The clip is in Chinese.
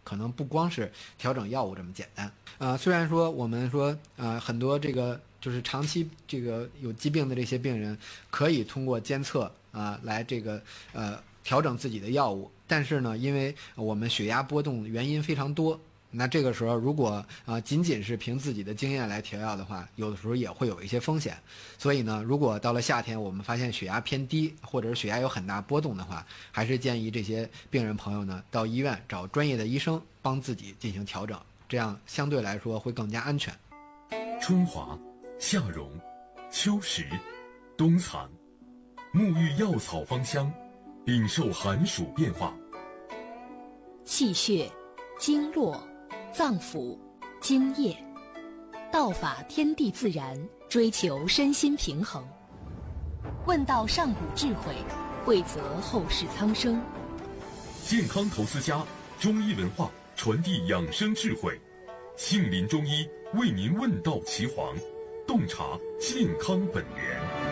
可能不光是调整药物这么简单。虽然说我们说很多这个就是长期这个有疾病的这些病人可以通过监测来这个调整自己的药物，但是呢，因为我们血压波动原因非常多，那这个时候如果仅仅是凭自己的经验来调药的话，有的时候也会有一些风险。所以呢，如果到了夏天我们发现血压偏低，或者是血压有很大波动的话，还是建议这些病人朋友呢到医院找专业的医生帮自己进行调整，这样相对来说会更加安全。 春华、夏蓉、秋实、冬藏，沐浴药草芳香，禀受寒暑变化。 气血、经络、脏腑、津液，道法天地自然，追求身心平衡。问道上古智慧，惠泽后世苍生。 健康投资家，中医文化传递养生智慧，杏林中医为您问道岐黄，洞察健康本源。